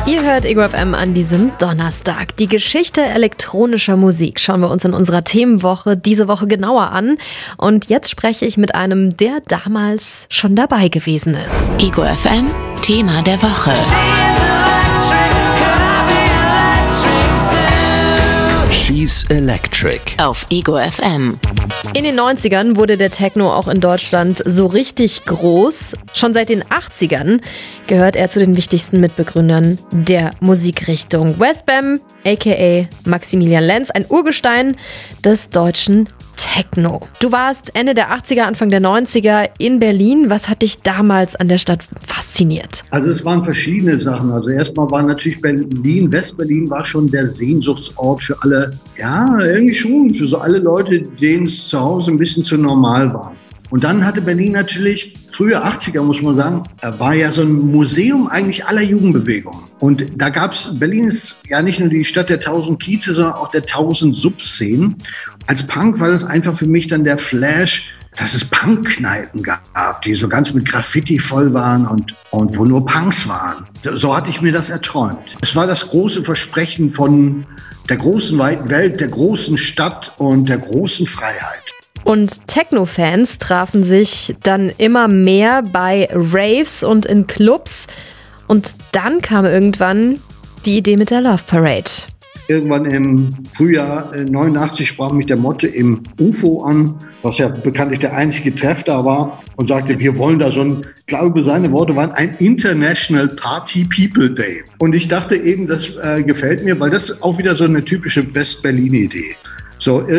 Ihr hört Ego FM an diesem Donnerstag. Die Geschichte elektronischer Musik schauen wir uns in unserer Themenwoche diese Woche genauer an. Und jetzt spreche ich mit einem, der damals schon dabei gewesen ist. Ego FM, Thema der Woche. She's Electric. Auf Ego FM. In den 90ern wurde der Techno auch in Deutschland so richtig groß. Schon seit den 80ern gehört er zu den wichtigsten Mitbegründern der Musikrichtung. Westbam, aka Maximilian Lenz, ein Urgestein des deutschen Techno. Du warst Ende der 80er, Anfang der 90er in Berlin. Was hat dich damals an der Stadt fasziniert? Also es waren verschiedene Sachen. Also erstmal war natürlich Berlin, Westberlin war schon der Sehnsuchtsort für alle, ja, irgendwie schon, für so alle Leute, denen es zu Hause ein bisschen zu normal war. Und dann hatte Berlin natürlich, frühe 80er muss man sagen, war ja so ein Museum eigentlich aller Jugendbewegungen. Und da gab's, Berlin ist ja nicht nur die Stadt der 1000 Kieze, sondern auch der 1000 Subszenen. Als Punk war das einfach für mich dann der Flash, dass es Punkkneipen gab, die so ganz mit Graffiti voll waren und wo nur Punks waren. So hatte ich mir das erträumt. Es war das große Versprechen von der großen weiten Welt, der großen Stadt und der großen Freiheit. Und Techno-Fans trafen sich dann immer mehr bei Raves und in Clubs. Und dann kam irgendwann die Idee mit der Love Parade. Irgendwann im Frühjahr 89 sprach mich der Motte im UFO an, was ja bekanntlich der einzige Treff da war, und sagte, wir wollen da so ein, ich glaube, seine Worte waren ein International Party People Day. Und ich dachte eben, das gefällt mir, weil das ist auch wieder so eine typische West-Berlin-Idee. So,